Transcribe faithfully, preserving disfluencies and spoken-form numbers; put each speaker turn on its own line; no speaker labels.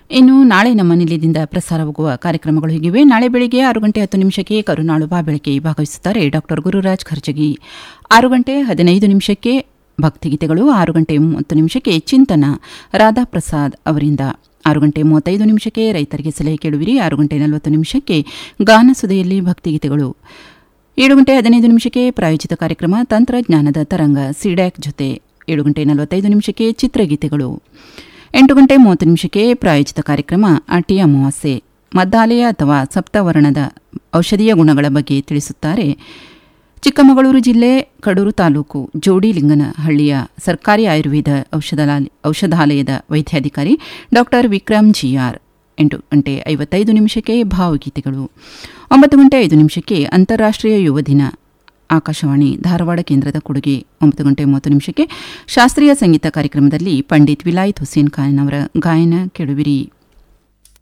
ಇನ್ನು ನಾಳೆ ನಮ್ಮ ನಿಲಯದಿಂದ ಪ್ರಸಾರವಾಗುವ ಕಾರ್ಯಕ್ರಮಗಳು ಹೀಗಿವೆ. ನಾಳೆ ಬೆಳಿಗ್ಗೆ ಆರು ಗಂಟೆ ಹತ್ತು ನಿಮಿಷಕ್ಕೆ ಕರುನಾಳು ಬಾ ಬೆಳಕೆ ಭಾಗವಹಿಸುತ್ತಾರೆ ಡಾಕ್ಟರ್ ಗುರುರಾಜ್ ಖರ್ಜಗಿ. ಆರು ಗಂಟೆ ಹದಿನೈದು ನಿಮಿಷಕ್ಕೆ ಭಕ್ತಿಗೀತೆಗಳು, ಆರು ಗಂಟೆ ಮೂವತ್ತು ನಿಮಿಷಕ್ಕೆ ಚಿಂತನ ರಾಧಾಪ್ರಸಾದ್ ಅವರಿಂದ, ಆರು ಗಂಟೆ ಮೂವತ್ತೈದು ನಿಮಿಷಕ್ಕೆ ರೈತರಿಗೆ ಸಲಹೆ ಕೇಳುವಿರಿ, ಆರು ಗಂಟೆ ನಲವತ್ತು ನಿಮಿಷಕ್ಕೆ ಗಾನಸುದೆಯಲ್ಲಿ ಭಕ್ತಿಗೀತೆಗಳು, ಏಳು ಗಂಟೆ ಹದಿನೈದು ನಿಮಿಷಕ್ಕೆ ಪ್ರಾಯೋಜಿತ ಕಾರ್ಯಕ್ರಮ ತಂತ್ರಜ್ಞಾನದ ತರಂಗ ಸಿಡ್ಯಾಕ್ ಜೊತೆ, ಏಳು ಗಂಟೆ ನಲವತ್ತೈದು ನಿಮಿಷಕ್ಕೆ ಚಿತ್ರಗೀತೆಗಳು, ಎಂಟು ಗಂಟೆ ಮೂವತ್ತು ನಿಮಿಷಕ್ಕೆ ಪ್ರಾಯೋಜಿತ ಕಾರ್ಯಕ್ರಮ ಅಟಿ ಅಮಾವಾಸ್ಯೆ, ಮದ್ದಾಲೆಯ ಅಥವಾ ಸಪ್ತವರ್ಣದ ಔಷಧೀಯ ಗುಣಗಳ ಬಗ್ಗೆ ತಿಳಿಸುತ್ತಾರೆ ಚಿಕ್ಕಮಗಳೂರು ಜಿಲ್ಲೆ ಕಡೂರು ತಾಲೂಕು ಜೋಡಿಲಿಂಗನಹಳ್ಳಿಯ ಸರ್ಕಾರಿ ಆಯುರ್ವೇದ ಔಷಧಾಲಯದ ವೈದ್ಯಾಧಿಕಾರಿ ಡಾಕ್ಟರ್ ವಿಕ್ರಮ್ ಜಿಆರ್. ಎಂಟು ಗಂಟೆ ಐವತ್ತೈದು ನಿಮಿಷಕ್ಕೆ ಭಾವಗೀತೆಗಳು, ಒಂಬತ್ತು ಗಂಟೆ ಐದು ನಿಮಿಷಕ್ಕೆ ಅಂತಾರಾಷ್ಟ್ರೀಯ ಯುವ ದಿನ ಆಕಾಶವಾಣಿ ಧಾರವಾಡ ಕೇಂದ್ರದ ಕೊಡುಗೆ, ಒಂಬತ್ತು ಗಂಟೆ ಮೂವತ್ತು ನಿಮಿಷಕ್ಕೆ ಶಾಸ್ತ್ರೀಯ ಸಂಗೀತ ಕಾರ್ಯಕ್ರಮದಲ್ಲಿ ಪಂಡಿತ್ ವಿಲಾಯತ್ ಹುಸೇನ್ ಖಾನ್ ಅವರ ಗಾಯನ ಕೇಳುವಿರಿ.